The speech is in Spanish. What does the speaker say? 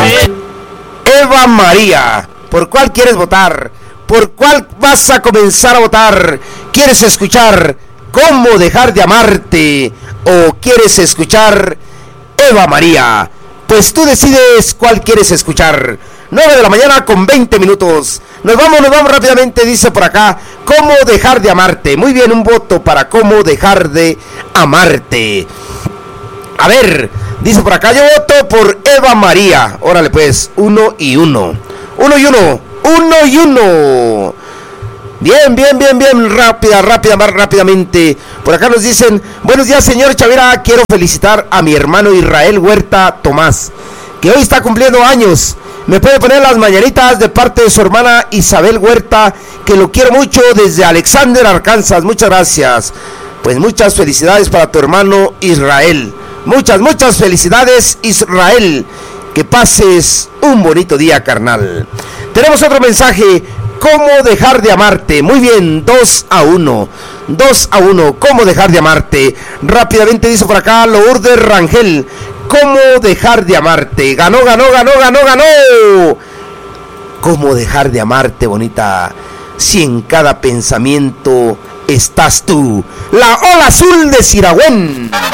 Eva María, ¿por cuál quieres votar? ¿Por cuál vas a comenzar a votar? ¿Quieres escuchar Cómo dejar de amarte o quieres escuchar Eva María? Pues tú decides cuál quieres escuchar. 9 de la mañana con 20 minutos. Nos vamos rápidamente, dice por acá, ¿cómo dejar de amarte? Muy bien, un voto para Cómo dejar de amarte. A ver, dice por acá, yo voto por Eva María. Órale pues, 1 y 1. 1 y 1. 1 y 1. Bien, rápidamente. Por acá nos dicen, buenos días señor Chavira, quiero felicitar a mi hermano Israel Huerta Tomás, que hoy está cumpliendo años. Me puede poner las mañanitas de parte de su hermana Isabel Huerta, que lo quiero mucho desde Alexander, Arkansas. Muchas gracias. Pues muchas felicidades para tu hermano Israel. Muchas felicidades, Israel. Que pases un bonito día, carnal. Tenemos otro mensaje. ¿Cómo dejar de amarte? Muy bien, 2 a 1. 2 a 1. ¿Cómo dejar de amarte? Rápidamente dice por acá Lourdes Rangel. ¿Cómo dejar de amarte? Ganó. ¿Cómo dejar de amarte, bonita? Si en cada pensamiento estás tú. La ola azul de Siragüen.